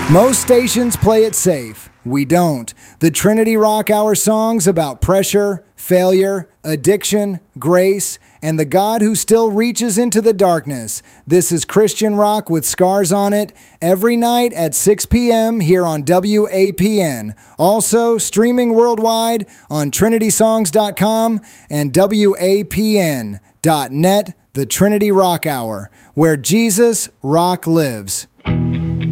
Most stations play it safe. We don't. The Trinity Rock Hour songs about pressure, failure, addiction, grace, and the God who still reaches into the darkness. This is Christian rock with scars on it every night at 6 p.m. here on WAPN. Also streaming worldwide on trinitysongs.com and WAPN.net, the Trinity Rock Hour, where Jesus Rock lives.